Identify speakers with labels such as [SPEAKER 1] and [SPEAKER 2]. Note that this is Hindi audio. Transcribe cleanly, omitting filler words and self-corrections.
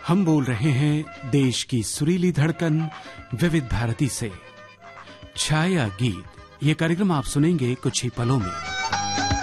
[SPEAKER 1] हम बोल रहे हैं देश की सुरीली धड़कन विविध भारती से। छाया गीत, ये कार्यक्रम आप सुनेंगे कुछ ही पलों में।